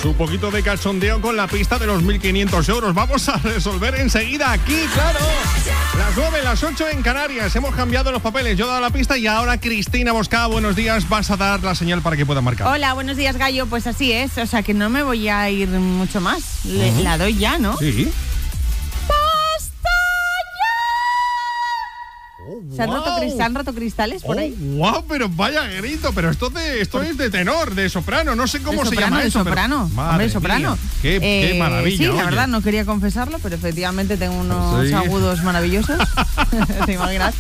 Su poquito de cachondeo con la pista de los 1.500 euros. Vamos a resolver enseguida aquí, claro. Las 9, las 8 en Canarias. Hemos cambiado los papeles. Yo he dado la pista y ahora Cristina Bosca, buenos días. Vas a dar la señal para que pueda marcar. Hola, buenos días, Gallo. Pues así es. O sea que no me voy a ir mucho más. La doy ya, ¿no? Sí. ¿Se han roto cristales por ahí? ¡Wow! Pero vaya grito. Pero esto es de tenor, de soprano. No sé cómo se llama eso. Soprano. Hombre, soprano. Qué maravilla. Sí, la oye. verdad, no quería confesarlo, pero efectivamente tengo unos agudos maravillosos. ¿Te imaginas?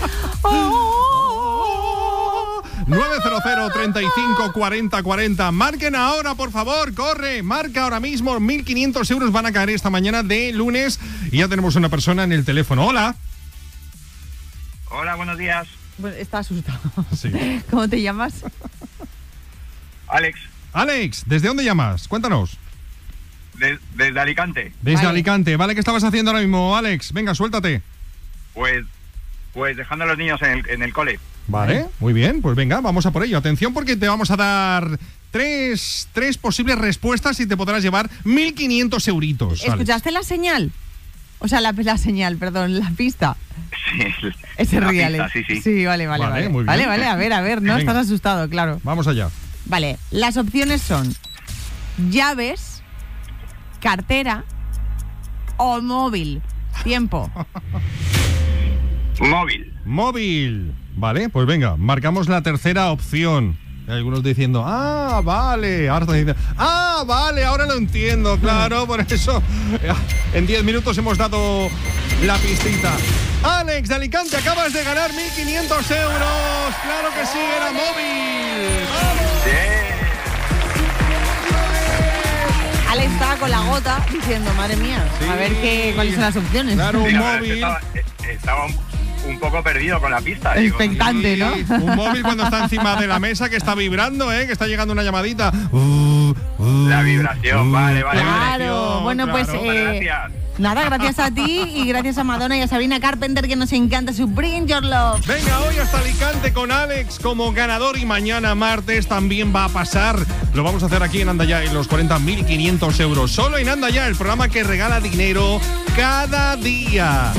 900 35 40 40. Marquen ahora, por favor, corre. Marca ahora mismo. 1.500 euros van a caer esta mañana de lunes. Y ya tenemos una persona en el teléfono. Hola. Hola, buenos días. Bueno, está asustado. Sí. ¿Cómo te llamas? Alex, Alex, ¿desde dónde llamas? Cuéntanos. desde Alicante. Desde Vale. Alicante. Vale, ¿qué estabas haciendo ahora mismo, Alex? Venga, suéltate. Pues dejando a los niños en el cole. Vale, muy bien. Pues venga, vamos a por ello. Atención porque te vamos a dar tres posibles respuestas y te podrás llevar 1.500 euritos. Alex. ¿Escuchaste la señal? O sea, la señal, perdón, la pista. Sí, Ese la real. pista, sí. Sí, vale. Vale, muy bien. Vale, a ver, no Venga. estás asustado, claro. Vamos allá. Vale, las opciones son llaves, cartera o móvil. Tiempo. Móvil. Vale, pues venga, marcamos la tercera opción. Hay algunos diciendo, vale. Ahora están diciendo, vale, ahora lo entiendo, claro, por eso. En 10 minutos hemos dado la pistita. Alex de Alicante, acabas de ganar 1.500 euros. Claro que sí, era móvil. ¡Vamos! Alex estaba con la gota diciendo, madre mía, Sí. a ver cuáles son las opciones. Claro, Sí, un la verdad es que móvil. estaba un poco perdido con la pista. Digo, Expectante, ¿no? Un móvil cuando está encima de la mesa que está vibrando, que está llegando una llamadita. La vibración, vale. Claro, bueno, pues Gracias. nada, gracias a ti y gracias a Madonna y a Sabrina Carpenter que nos encanta su Bring Your Love. Venga, hoy hasta Alicante con Alex como ganador y mañana martes también va a pasar. Lo vamos a hacer aquí en Anda Ya en los 40.500 euros. Solo en Anda Ya, el programa que regala dinero cada día.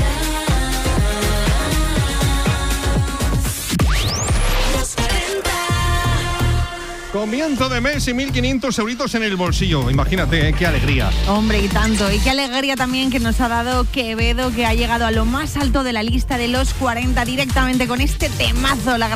Comienzo de mes y 1.500 euritos en el bolsillo. Imagínate, qué alegría. Hombre, y tanto. Y qué alegría también que nos ha dado Quevedo, que ha llegado a lo más alto de la lista de los 40 directamente con este temazo. La